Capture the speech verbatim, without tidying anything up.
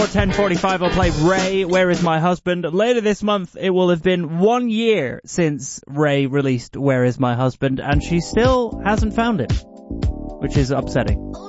ten forty-five, I'll play Ray, Where Is My Husband? Later this month, it will have been one year since Ray released Where Is My Husband, and she still hasn't found it, which is upsetting.